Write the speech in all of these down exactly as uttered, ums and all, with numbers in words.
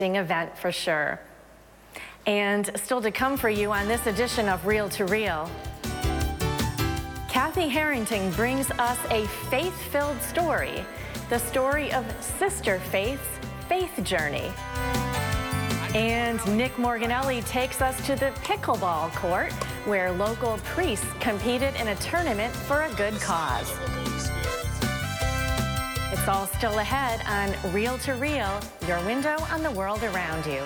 event for sure. And still to come for you on this edition of Reel to Reel, Kathy Harrington brings us a faith-filled story, the story of Sister Faith's faith journey. And Nick Morganelli takes us to the pickleball court, where local priests competed in a tournament for a good cause. It's all still ahead on Reel to Reel, your window on the world around you.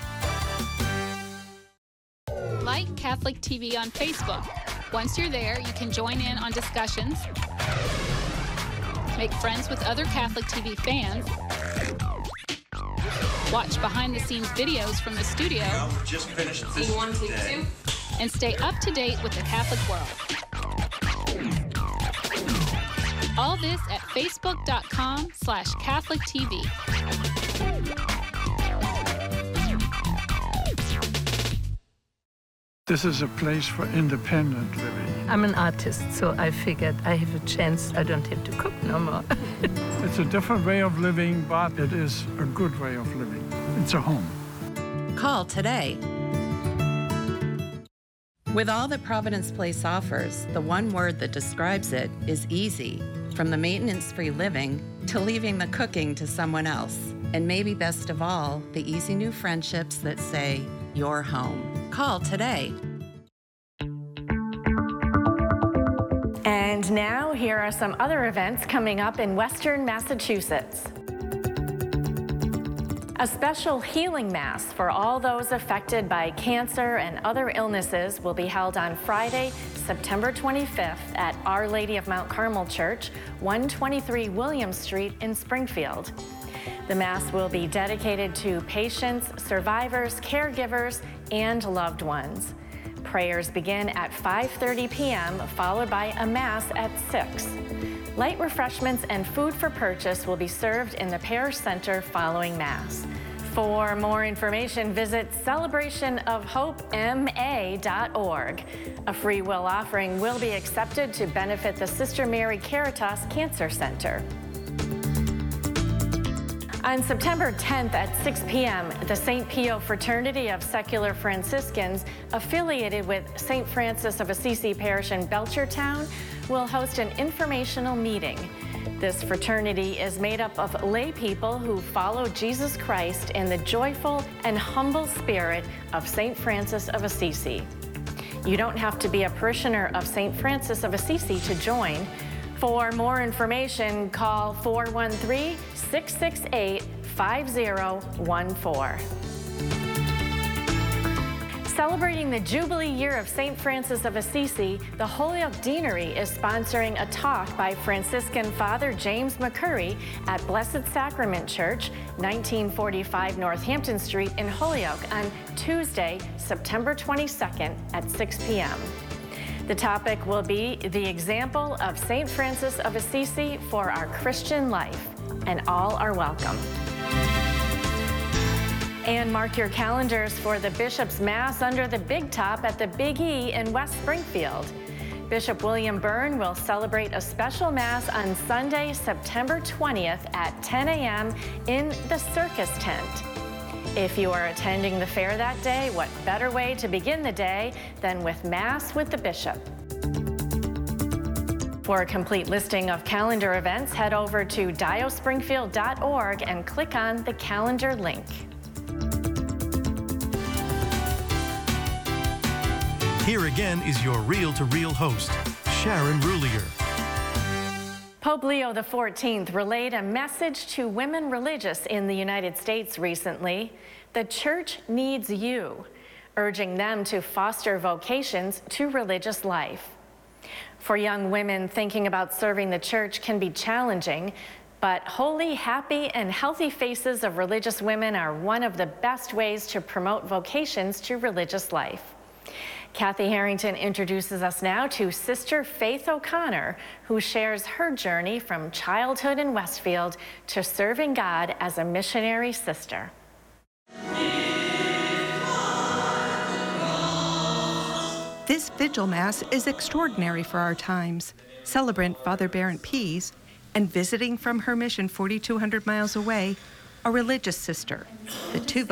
Like Catholic T V on Facebook. Once you're there, you can join in on discussions, make friends with other Catholic T V fans, watch behind-the-scenes videos from the studio, well, just finished this one, two, two, and stay up to date with the Catholic world. All this at facebook.com slash Catholic TV. This is a place for independent living. I'm an artist, so I figured I have a chance. I don't have to cook no more. It's a different way of living, but it is a good way of living. It's a home. Call today. With all that Providence Place offers, the one word that describes it is easy. From the maintenance-free living to leaving the cooking to someone else. And maybe best of all, the easy new friendships that say, you're home. Call today. And now, here are some other events coming up in Western Massachusetts. A special healing mass for all those affected by cancer and other illnesses will be held on Friday, September twenty-fifth at Our Lady of Mount Carmel Church, one twenty-three William Street in Springfield. The Mass will be dedicated to patients, survivors, caregivers, and loved ones. Prayers begin at five thirty p m, followed by a Mass at six. Light refreshments and food for purchase will be served in the Parish Center following Mass. For more information, visit celebration of hope M A dot org. A free will offering will be accepted to benefit the Sister Mary Caritas Cancer Center. On September tenth at six p m, the Saint Pio Fraternity of Secular Franciscans, affiliated with Saint Francis of Assisi Parish in Belchertown, will host an informational meeting. This fraternity is made up of lay people who follow Jesus Christ in the joyful and humble spirit of Saint Francis of Assisi. You don't have to be a parishioner of Saint Francis of Assisi to join. For more information, call four one three, six six eight, five zero one four. Celebrating the Jubilee year of Saint Francis of Assisi, the Holyoke Deanery is sponsoring a talk by Franciscan Father James McCurry at Blessed Sacrament Church, nineteen forty-five Northampton Street in Holyoke on Tuesday, September twenty-second at six p m The topic will be the example of Saint Francis of Assisi for our Christian life, and all are welcome. And mark your calendars for the Bishop's Mass under the Big Top at the Big E in West Springfield. Bishop William Byrne will celebrate a special Mass on Sunday, September twentieth at ten a m in the Circus Tent. If you are attending the fair that day, what better way to begin the day than with Mass with the Bishop? For a complete listing of calendar events, head over to dio springfield dot org and click on the calendar link. Here again is your Reel to Reel host, Sharon Rulier. Pope Leo the fourteenth relayed a message to women religious in the United States recently. The church needs you, urging them to foster vocations to religious life. For young women, thinking about serving the church can be challenging, but holy, happy, and healthy faces of religious women are one of the best ways to promote vocations to religious life. Kathy Harrington introduces us now to Sister Faith O'Connor, who shares her journey from childhood in Westfield to serving God as a missionary sister. This Vigil Mass is extraordinary for our times. Celebrant Father Barrett Pease, and visiting from her mission forty-two hundred miles away, a religious sister. The two